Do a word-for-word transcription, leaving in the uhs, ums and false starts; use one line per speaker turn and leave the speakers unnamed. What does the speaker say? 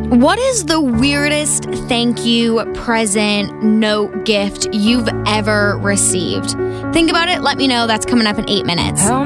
What is the weirdest thank you, present, note, gift you've ever received? Think about it. Let me know. That's coming up in eight minutes.
How